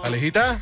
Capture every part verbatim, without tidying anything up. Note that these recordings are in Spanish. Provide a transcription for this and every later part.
Alejita.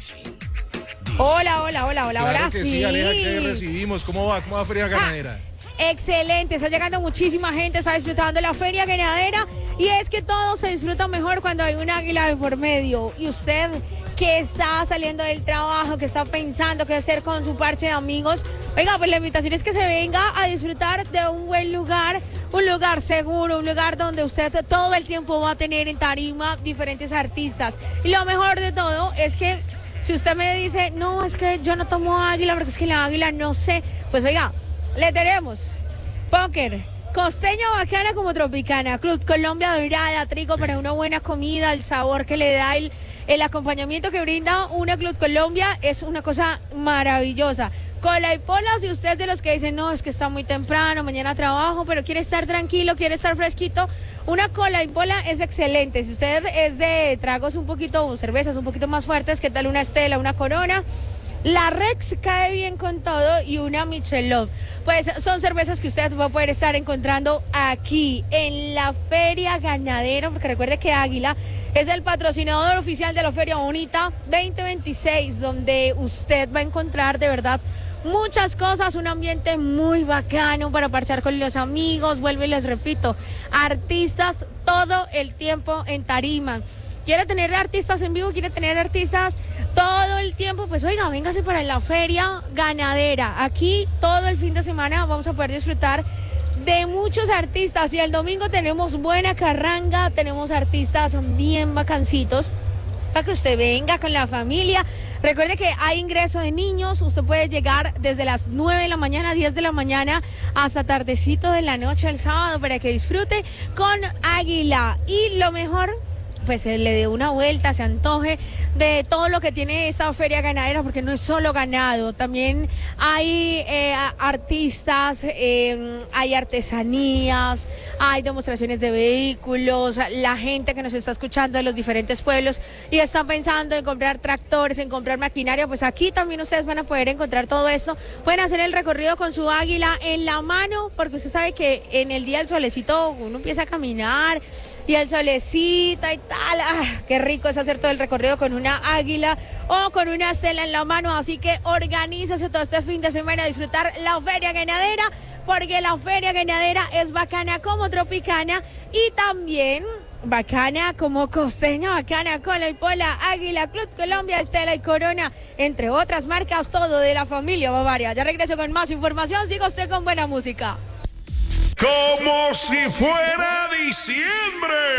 Hola, hola, hola, hola, Claro ahora que sí. sí, Aleja, ¿qué recibimos? ¿Cómo va? ¿Cómo va Feria Ganadera? Excelente, está llegando muchísima gente, está disfrutando la feria ganadera y es que todo se disfruta mejor cuando hay un águila de por medio. Y usted que está saliendo del trabajo, que está pensando qué hacer con su parche de amigos, oiga, pues la invitación es que se venga a disfrutar de un buen lugar, un lugar seguro, un lugar donde usted todo el tiempo va a tener en tarima diferentes artistas. Y lo mejor de todo es que si usted me dice, no, es que yo no tomo águila porque es que la águila no sé, pues oiga, le tenemos póker, costeña bacana como tropicana, Club Colombia dorada, trigo para una buena comida, el sabor que le da el, el acompañamiento que brinda una Club Colombia es una cosa maravillosa. Cola y pola, si usted es de los que dicen, no, es que está muy temprano, mañana trabajo, pero quiere estar tranquilo, quiere estar fresquito, una cola y pola es excelente. Si usted es de tragos un poquito, cervezas un poquito más fuertes, ¿qué tal una Estela, una Corona? La Rex cae bien con todo y una Michelob. Pues son cervezas que usted va a poder estar encontrando aquí en la Feria Ganadera, porque recuerde que Águila es el patrocinador oficial de la Feria Bonita veinte veintiséis, donde usted va a encontrar de verdad muchas cosas, un ambiente muy bacano para parchar con los amigos. Vuelvo y les repito, artistas todo el tiempo en tarima. ¿Quiere tener artistas en vivo? ¿Quiere tener artistas todo el tiempo? Pues oiga, véngase para la Feria Ganadera. Aquí todo el fin de semana vamos a poder disfrutar de muchos artistas. Y el domingo tenemos buena carranga, tenemos artistas bien bacancitos para que usted venga con la familia. Recuerde que hay ingreso de niños, usted puede llegar desde las nueve de la mañana, diez de la mañana, hasta tardecito de la noche el sábado para que disfrute con Águila. Y lo mejor, pues se le dé una vuelta, se antoje de todo lo que tiene esta feria ganadera, porque no es solo ganado, también hay eh, artistas, eh, hay artesanías, hay demostraciones de vehículos, la gente que nos está escuchando de los diferentes pueblos y están pensando en comprar tractores, en comprar maquinaria, pues aquí también ustedes van a poder encontrar todo esto. Pueden hacer el recorrido con su águila en la mano, porque usted sabe que en el día del solecito uno empieza a caminar y el solecito y tal, ah, qué rico es hacer todo el recorrido con una águila o con una estela en la mano. Así que organízase todo este fin de semana a disfrutar la Feria Ganadera, porque la Feria Ganadera es bacana como tropicana y también bacana como costeña, bacana, cola y pola, Águila, Club Colombia, Estela y Corona, entre otras marcas, todo de la familia Bavaria. Ya regreso con más información, siga usted con buena música. Como si fuera diciembre.